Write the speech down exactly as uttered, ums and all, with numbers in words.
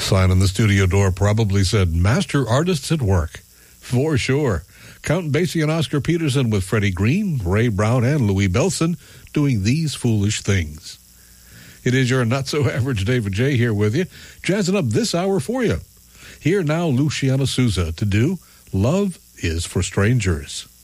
sign on the studio door probably said, Master Artists at Work. For sure. Count Basie and Oscar Peterson with Freddie Green, Ray Brown, and Louis Bellson doing These Foolish Things. It is your not-so-average David J. here with you, jazzing up this hour for you. Here now, Luciana Souza to do Love is for Strangers.